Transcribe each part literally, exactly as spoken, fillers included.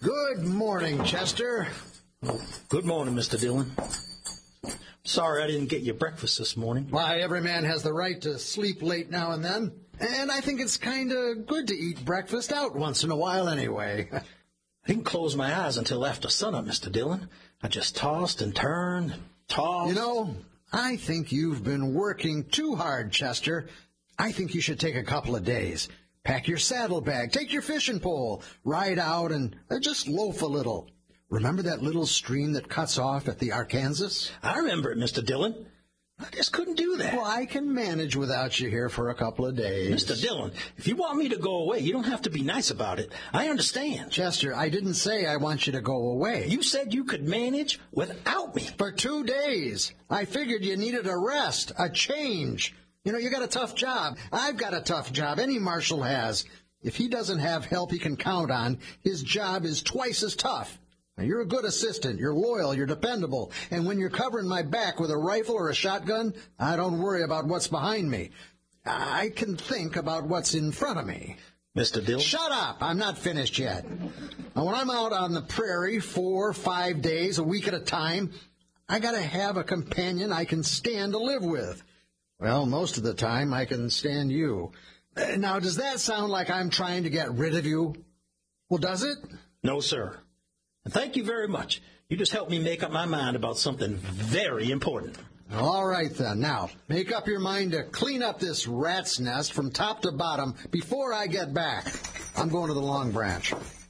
Good morning, Chester. Good morning, Mister Dillon. Sorry I didn't get you breakfast this morning. Why, every man has the right to sleep late now and then. And I think it's kind of good to eat breakfast out once in a while anyway. I didn't close my eyes until after sunup, Mister Dillon. I just tossed and turned and tossed. You know, I think you've been working too hard, Chester. I think you should take a couple of days. Pack your saddlebag, take your fishing pole, ride out, and uh, just loaf a little. Remember that little stream that cuts off at the Arkansas? I remember it, Mister Dillon. I just couldn't do that. Well, I can manage without you here for a couple of days. Mister Dillon, if you want me to go away, you don't have to be nice about it. I understand. Chester, I didn't say I want you to go away. You said you could manage without me. For two days. I figured you needed a rest, a change. You know, you got a tough job. I've got a tough job. Any marshal has. If he doesn't have help he can count on, his job is twice as tough. Now, you're a good assistant. You're loyal. You're dependable. And when you're covering my back with a rifle or a shotgun, I don't worry about what's behind me. I can think about what's in front of me. Mister Dillon? Shut up. I'm not finished yet. Now, when I'm out on the prairie four, five days, a week at a time, I got to have a companion I can stand to live with. Well, most of the time, I can stand you. Uh, now, does that sound like I'm trying to get rid of you? Well, does it? No, sir. And thank you very much. You just helped me make up my mind about something very important. All right, then. Now, make up your mind to clean up this rat's nest from top to bottom before I get back. I'm going to the Long Branch.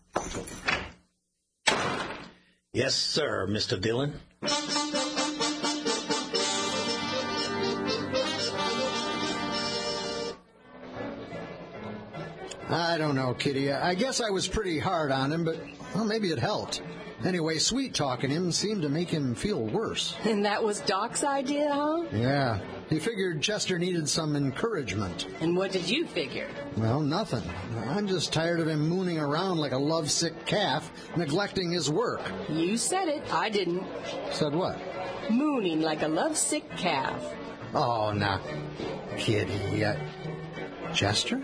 Yes, sir, Mister Dillon. I don't know, Kitty. I guess I was pretty hard on him, but, well, maybe it helped. Anyway, sweet-talking him seemed to make him feel worse. And that was Doc's idea, huh? Yeah. He figured Chester needed some encouragement. And what did you figure? Well, nothing. I'm just tired of him mooning around like a lovesick calf, neglecting his work. You said it. I didn't. Said what? Mooning like a lovesick calf. Oh, now, Kitty. Uh, Chester?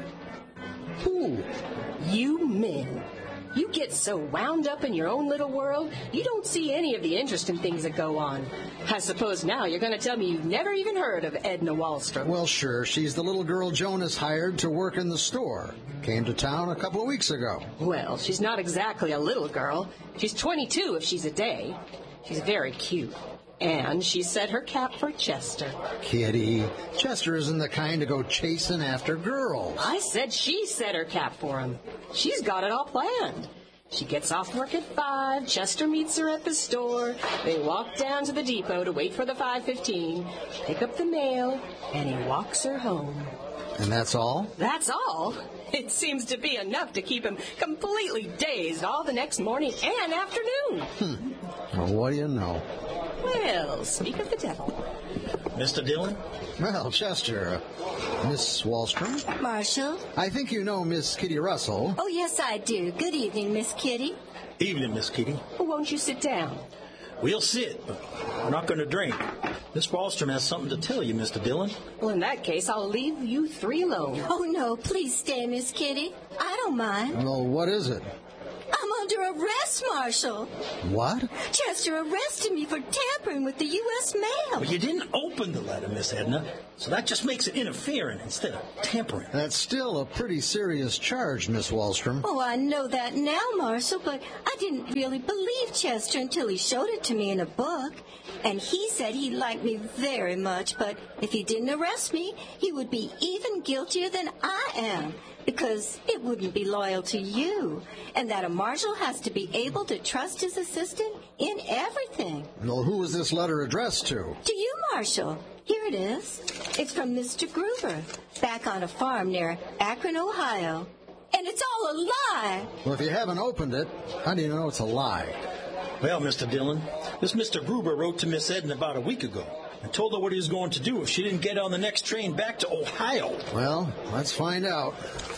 Who? You men. You get so wound up in your own little world, you don't see any of the interesting things that go on. I suppose now you're going to tell me you've never even heard of Edna Wallstrom. Well, sure. She's the little girl Jonas hired to work in the store. Came to town a couple of weeks ago. Well, she's not exactly a little girl. She's twenty-two if she's a day. She's very cute. And she set her cap for Chester. Kitty, Chester isn't the kind to go chasing after girls. I said she set her cap for him. She's got it all planned. She gets off work at five, Chester meets her at the store, they walk down to the depot to wait for the five fifteen, pick up the mail, and he walks her home. And that's all? That's all. It seems to be enough to keep him completely dazed all the next morning and afternoon. Hmm. Well, what do you know? Well, speak of the devil. Mister Dillon? Well, Chester, uh, Miss Wallstrom? Marshal? I think you know Miss Kitty Russell. Oh, yes, I do. Good evening, Miss Kitty. Evening, Miss Kitty. Well, won't you sit down? We'll sit, but we're not going to drink. Miss Wallstrom has something to tell you, Mister Dillon. Well, in that case, I'll leave you three alone. Oh, no, please stay, Miss Kitty. I don't mind. Well, what is it? I'm under arrest, Marshal. What? Chester arrested me for tampering with the U S mail. Well, you didn't open the letter, Miss Edna, so that just makes it interfering instead of tampering. That's still a pretty serious charge, Miss Wallstrom. Oh, I know that now, Marshal, but I didn't really believe Chester until he showed it to me in a book. And he said he liked me very much, but if he didn't arrest me, he would be even guiltier than I am, because it wouldn't be loyal to you, and that a marshal has to be able to trust his assistant in everything. Well, who is this letter addressed to? To you, Marshal. Here it is. It's from Mister Gruber, back on a farm near Akron, Ohio. And it's all a lie. Well, if you haven't opened it, how do you know it's a lie? Well, Mister Dillon, this Mister Gruber wrote to Miss Edna about a week ago and told her what he was going to do if she didn't get on the next train back to Ohio. Well, let's find out.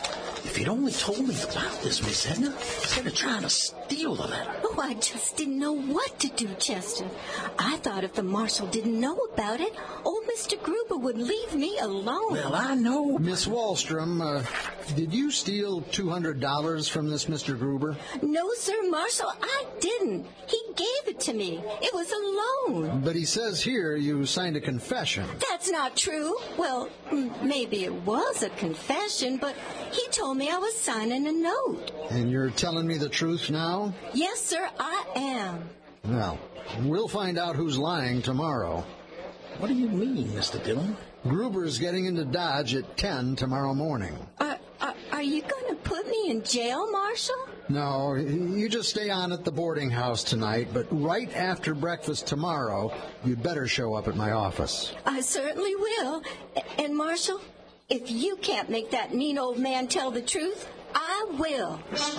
If you'd only told me about this, Miss Edna, instead of trying to steal the letter. Oh, I just didn't know what to do, Chester. I thought if the marshal didn't know about it, old Mister Gruber would leave me alone. Well, I know. Miss Wallstrom, uh, did you steal two hundred dollars from this Mister Gruber? No, sir, Marshal, I didn't. He gave it to me. It was a loan. But he says here you signed a confession. That's not true. Well, m- maybe it was a confession, but he told me I was signing a note. And you're telling me the truth now? Yes, sir, I am. Well, we'll find out who's lying tomorrow. What do you mean, Mister Dillon? Gruber's getting into Dodge at ten tomorrow morning. Are, are, are you going to put me in jail, Marshal? No, you just stay on at the boarding house tonight, but right after breakfast tomorrow, you'd better show up at my office. I certainly will. A- And, Marshal, if you can't make that mean old man tell the truth, I will.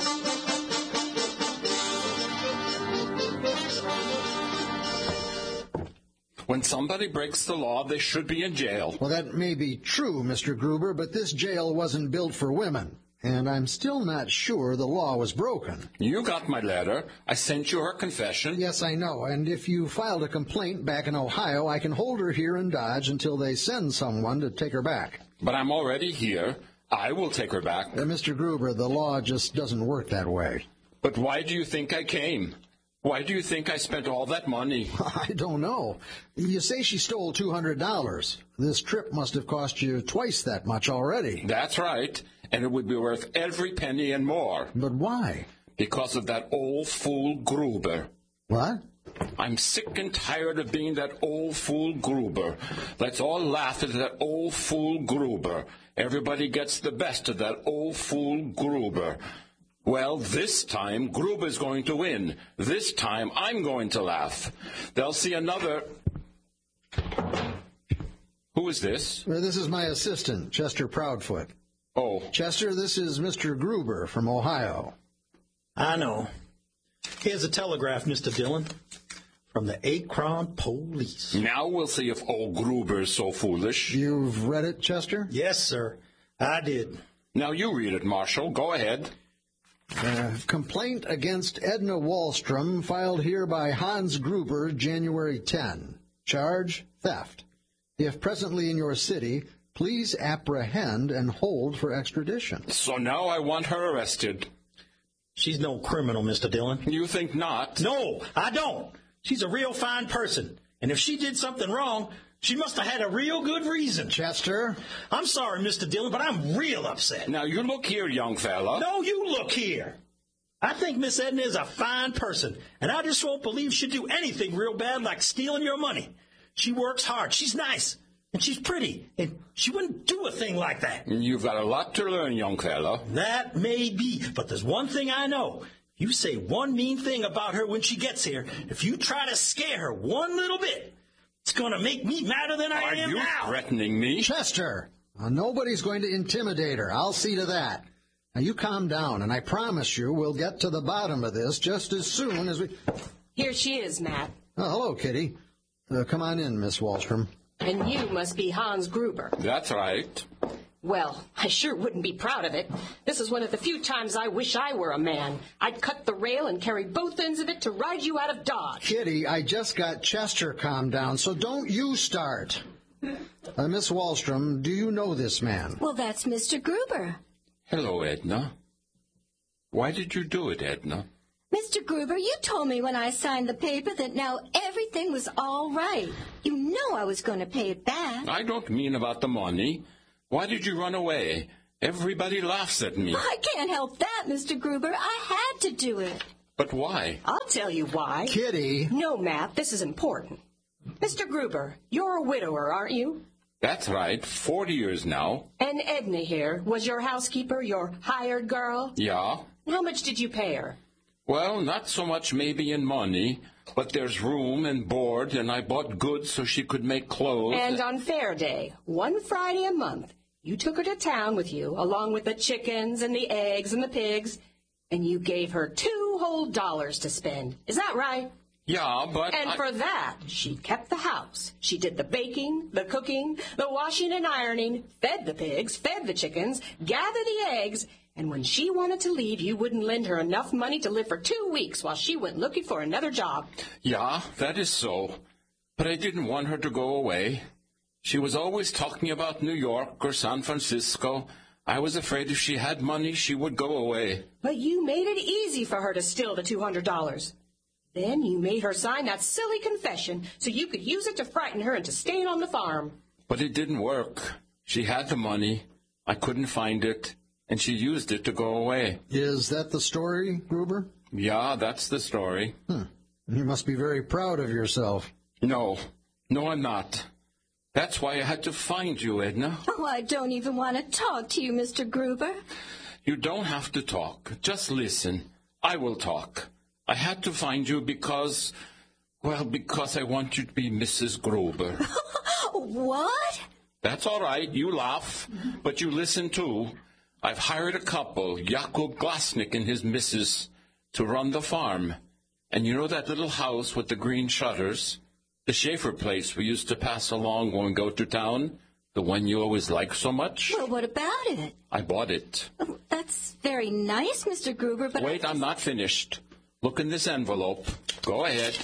When somebody breaks the law, they should be in jail. Well, that may be true, Mister Gruber, but this jail wasn't built for women, and I'm still not sure the law was broken. You got my letter. I sent you her confession. Yes, I know, and if you filed a complaint back in Ohio, I can hold her here in Dodge until they send someone to take her back. But I'm already here. I will take her back. Uh, Mister Gruber, the law just doesn't work that way. But why do you think I came? Why do you think I spent all that money? I don't know. You say she stole two hundred dollars. This trip must have cost you twice that much already. That's right. And it would be worth every penny and more. But why? Because of that old fool Gruber. What? I'm sick and tired of being that old fool Gruber. Let's all laugh at that old fool Gruber. Everybody gets the best of that old fool Gruber. Well, this time, Gruber's going to win. This time, I'm going to laugh. They'll see another... Who is this? Uh, This is my assistant, Chester Proudfoot. Oh, Chester, this is Mister Gruber from Ohio. I know. Here's a telegraph, Mister Dillon, from the Akron Police. now we'll see if old Gruber's so foolish. You've read it, Chester? Yes, sir, I did. Now you read it, Marshal. Go ahead. Uh, complaint against Edna Wallstrom filed here by Hans Gruber, January tenth. Charge, theft. If presently in your city, please apprehend and hold for extradition. So now I want her arrested. She's no criminal, Mister Dillon. You think not? No, I don't. She's a real fine person. And if she did something wrong, she must have had a real good reason. Chester? I'm sorry, Mister Dillon, but I'm real upset. Now you look here, young fella. No, you look here. I think Miss Edna is a fine person, and I just won't believe she'd do anything real bad like stealing your money. She works hard, she's nice, and she's pretty, and she wouldn't do a thing like that. You've got a lot to learn, young fella. That may be, but there's one thing I know. You say one mean thing about her when she gets here, if you try to scare her one little bit, it's going to make me madder than I Are am you now. threatening me? Chester! Now, nobody's going to intimidate her. I'll see to that. Now, you calm down, and I promise you we'll get to the bottom of this just as soon as we... Here she is, Matt. Oh, hello, Kitty. Uh, come on in, Miss Wallstrom. And you must be Hans Gruber. That's right. Well, I sure wouldn't be proud of it. This is one of the few times I wish I were a man. I'd cut the rail and carry both ends of it to ride you out of Dodge. Kitty, I just got Chester calmed down, so don't you start. Uh, Miss Wallstrom, do you know this man? Well, that's Mister Gruber. Hello, Edna. Why did you do it, Edna? Mister Gruber, you told me when I signed the paper that now everything was all right. You know I was going to pay it back. I don't mean about the money. Why did you run away? Everybody laughs at me. I can't help that, Mister Gruber. I had to do it. But why? I'll tell you why. Kitty. No, Matt, this is important. Mister Gruber, you're a widower, aren't you? That's right. Forty years now. And Edna here was your housekeeper, your hired girl? Yeah. How much did you pay her? Well, not so much maybe in money, but there's room and board, and I bought goods so she could make clothes. And on fair day, one Friday a month, you took her to town with you, along with the chickens and the eggs and the pigs, and you gave her two whole dollars to spend. Is that right? Yeah, but And I- for that, she kept the house. She did the baking, the cooking, the washing and ironing, fed the pigs, fed the chickens, gathered the eggs, and when she wanted to leave, you wouldn't lend her enough money to live for two weeks while she went looking for another job. Yeah, that is so. But I didn't want her to go away. She was always talking about New York or San Francisco. I was afraid if she had money, she would go away. But you made it easy for her to steal the two hundred dollars. Then you made her sign that silly confession so you could use it to frighten her into staying on the farm. But it didn't work. She had the money. I couldn't find it, and she used it to go away. Is that the story, Gruber? Yeah, that's the story. Hmm. You must be very proud of yourself. No. No, I'm not. That's why I had to find you, Edna. Oh, I don't even want to talk to you, Mister Gruber. You don't have to talk. Just listen. I will talk. I had to find you because, well, because I want you to be Missus Gruber. What? That's all right. You laugh, but you listen too. I've hired a couple, Jakub Glasnik and his missus, to run the farm. And you know that little house with the green shutters? The Schaefer place we used to pass along when we go to town? The one you always like so much? Well, what about it? I bought it. Oh, that's very nice, Mister Gruber, but... Wait, I... I'm not finished. Look in this envelope. Go ahead.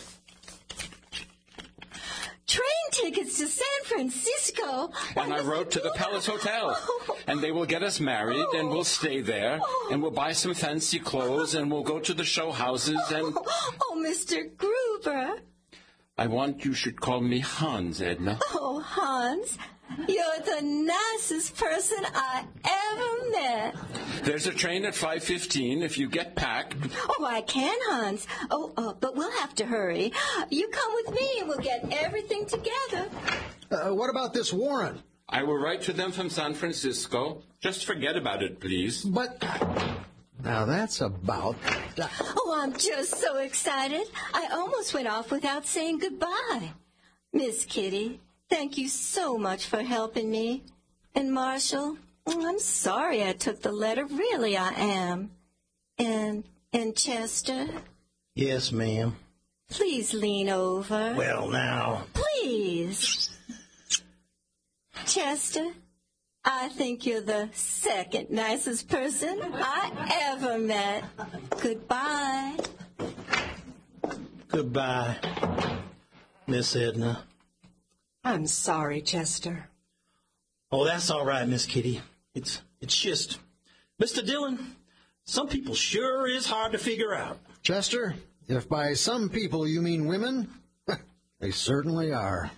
Train tickets to San Francisco. And I wrote to the Palace Hotel. And they will get us married, and we'll stay there, and we'll buy some fancy clothes, and we'll go to the show houses, and... Oh, Mister Gruber. I want you should call me Hans, Edna. Oh, Hans, you're the nicest person I ever met. There's a train at five fifteen if you get packed. Oh, I can, Hans. Oh, uh, but we'll have to hurry. You come with me and we'll get everything together. Uh, what about this warrant? I will write to them from San Francisco. Just forget about it, please. But... Now that's about... Oh, I'm just so excited. I almost went off without saying goodbye. Miss Kitty, thank you so much for helping me. And Marshall, oh, I'm sorry I took the letter. Really, I am. And, and Chester? Yes, ma'am. Please lean over. Well, now. Please. Chester? I think you're the second nicest person I ever met. Goodbye. Goodbye, Miss Edna. I'm sorry, Chester. Oh, that's all right, Miss Kitty. It's it's just, Mister Dillon, some people sure is hard to figure out. Chester, if by some people you mean women, they certainly are.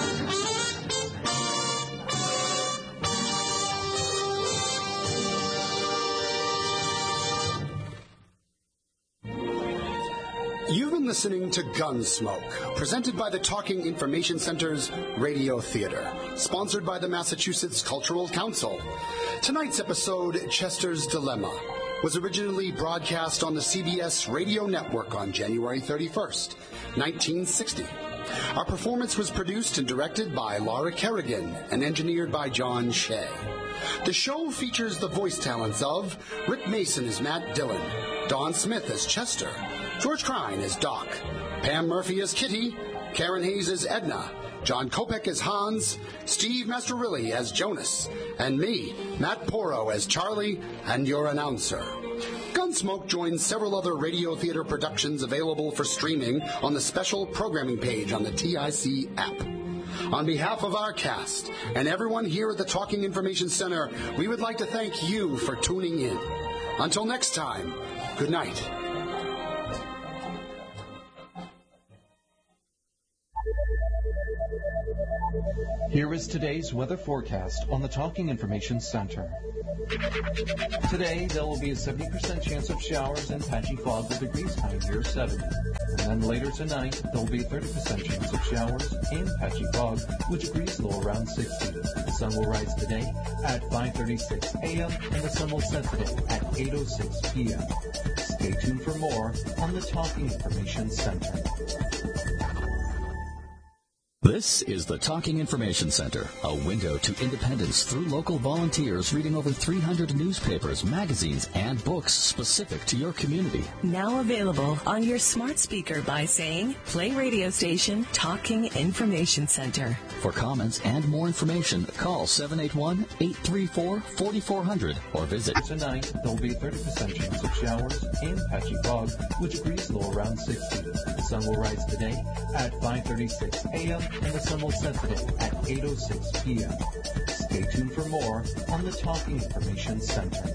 You've been listening to Gunsmoke, presented by the Talking Information Center's Radio Theater, sponsored by the Massachusetts Cultural Council. Tonight's episode, Chester's Dilemma, was originally broadcast on the C B S radio network on January thirty-first, nineteen sixty. Our performance was produced and directed by Laura Kerrigan and engineered by John Shea. The show features the voice talents of Rick Mason as Matt Dillon, Don Smith as Chester, George Crine as Doc, Pam Murphy as Kitty, Karen Hayes as Edna, John Kopek as Hans, Steve Masterilli as Jonas, and me, Matt Porro as Charlie, and your announcer. Gunsmoke joins several other radio theater productions available for streaming on the special programming page on the T I C app. On behalf of our cast and everyone here at the Talking Information Center, we would like to thank you for tuning in. Until next time, good night. Here is today's weather forecast on the Talking Information Center. Today, there will be a seventy percent chance of showers and patchy fog with degrees high near seventy. And then later tonight, there will be a thirty percent chance of showers and patchy fog with degrees low around sixty. The sun will rise today at five thirty-six a.m. and the sun will set today at eight oh six p.m. Stay tuned for more on the Talking Information Center. This is the Talking Information Center, a window to independence through local volunteers reading over three hundred newspapers, magazines, and books specific to your community. Now available on your smart speaker by saying, play radio station Talking Information Center. For comments and more information, call seven eight one, eight three four, four four zero zero or visit. Tonight, there will be a thirty percent chance of showers and patchy fog with degrees low around sixty. The sun will rise today at five thirty-six a.m. and assemble Sensitive at eight oh six p.m. Stay tuned for more on the Talking Information Center.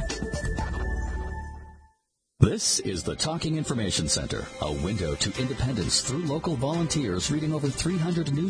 This is the Talking Information Center, a window to independence through local volunteers reading over three hundred news